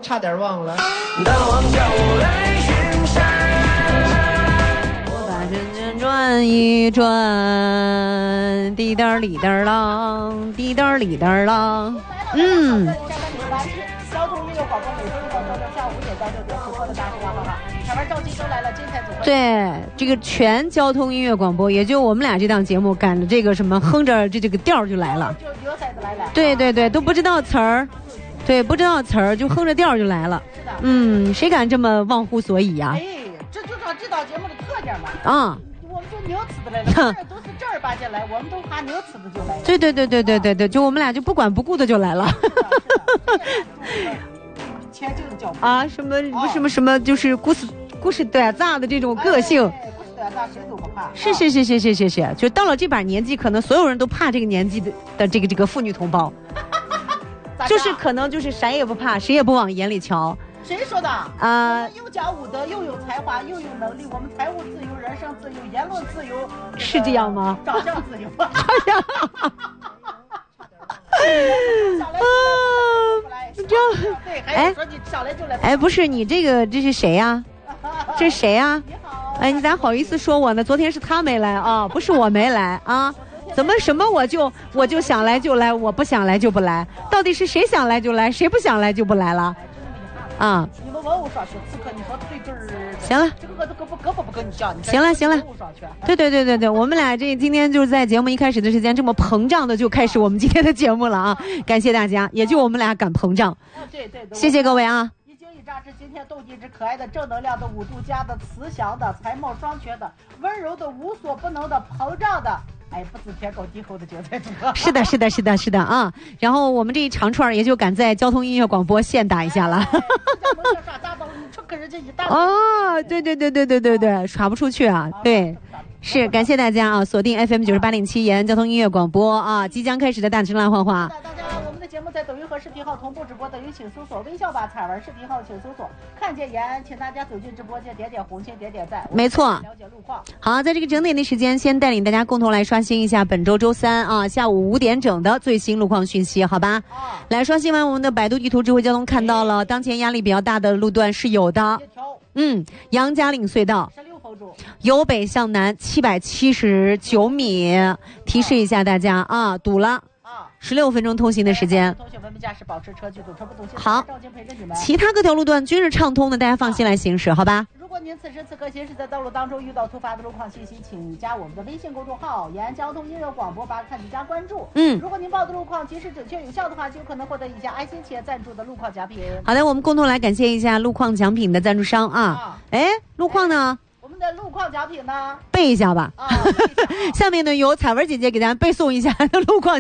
差点忘了。 我把圈圈转一转，滴答里答啷，滴答里答啷。 交通音乐广播每周一到周六下午5点到6点直播的大事好不好？台湾赵姬都来了，精彩组合。 对，这个全交通音乐广播，也就我们俩这档节目赶着这个什么哼着这个调就来了， 就牛仔的来了。 对对对，都不知道词儿，对，不知道词儿就哼着调就来了。 是的。 谁敢这么忘乎所以呀？ 哎，这就是这档节目的特点嘛。 啊。 我们说牛词的来了，这都是正儿八经来，我们都怕牛词的就来了。 对，就我们俩就不管不顾的就来了。 钱就是交啊，什么，就是故事短暂的这种个性。 故事短暂谁都不怕。 是，就到了这把年纪，可能所有人都怕这个年纪的这个妇女同胞，就是可能就是谁也不怕，谁也不往眼里瞧。 谁说的啊？又讲武德，又有才华，又有能力，我们财务自由、人生自由、言论自由， 是这样吗？ 长相自由。 哎，不是你这是谁呀？这是谁呀？哎，你咋好意思说我呢？昨天是他没来啊，不是我没来啊。怎么什么我就想来就来，我不想来就不来？到底是谁想来就来，谁不想来就不来了？啊！ 你们文武双全，刺客，你说对劲儿。 行了， 这个胳膊不跟你叫， 行了。对，我们俩今天就是在节目一开始的时间这么膨胀的就开始我们今天的节目了啊！感谢大家，也就我们俩敢膨胀。 对， 谢谢各位啊！ 一惊一乍之今天斗鸡之可爱的正能量的五度家的慈祥的才貌双全的温柔的无所不能的膨胀的。哎，不知天高地厚的韭菜组合。 是的啊！然后我们这一长串也就赶在交通音乐广播现打一下了。哦，对，耍不出去啊！对，是感谢大家啊！锁定 FM 98.7延安交通音乐广播啊！即将开始的大声浪画画。 大家，我们的节目在抖音和视频号同步直播，抖音请搜索微笑吧彩文，视频号请搜索看见延安，请大家走进直播间，点点红心，点点赞。 没错。 了解路况。 好，在这个整点的时间，先带领大家共同来刷新一下本周周三啊下午5点整的最新路况讯息，好吧？来刷新完我们的百度地图智慧交通，看到了当前压力比较大的路段是有的。杨家岭隧道由北向南779米，提示一下大家啊，堵了。16分钟通行的时间， 同学们驾驶保持车距堵车不动心。 好，其他各条路段均是畅通的，大家放心来行驶，好吧？ 如果您此时此刻行驶在道路当中遇到突发的路况信息，请加我们的微信公众号延安交通音乐广播，把看及加关注。如果您报的路况及时准确有效的话，就有可能获得以下爱心企业赞助的路况奖品。 好的，我们共同来感谢一下路况奖品的赞助商啊！路况呢？ 我们的路况奖品呢？ 背一下吧。下面呢由彩文姐姐给大家背诵一下路况。